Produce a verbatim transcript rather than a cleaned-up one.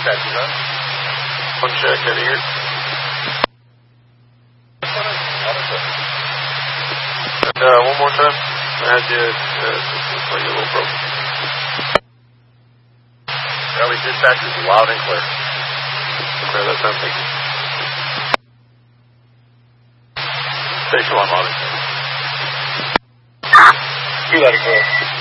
dispatch, is on. One check, heading here. Uh, one more time. I had you, uh, looks like a little broken. Early dispatch is loud and clear. Okay, that's done, thank you. Station one, Molly. You let it go.